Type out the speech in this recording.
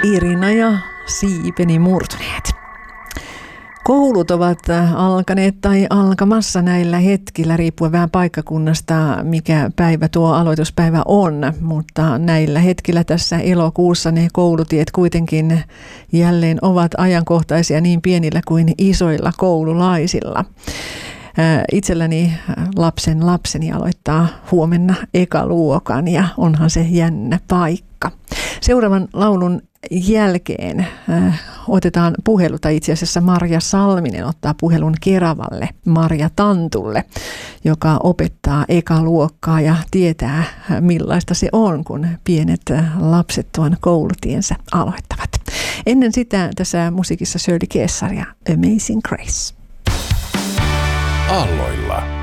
Irina ja siipeni murtuneet. Koulut ovat alkaneet tai alkamassa näillä hetkillä, riippuen vähän paikkakunnasta, mikä päivä tuo aloituspäivä on. Mutta näillä hetkillä tässä elokuussa ne koulutiet kuitenkin jälleen ovat ajankohtaisia niin pienillä kuin isoilla koululaisilla. Itselläni lapseni aloittaa huomenna ekaluokan ja onhan se jännä paikka. Seuraavan laulun jälkeen otetaan puhelu, tai itse asiassa Marja Salminen ottaa puhelun Keravalle Marja Tantulle, joka opettaa ekaluokkaa ja tietää millaista se on, kun pienet lapset tuon koulutiensä aloittavat. Ennen sitä tässä musiikissa Shirley Kesar ja Amazing Grace. Aalloilla.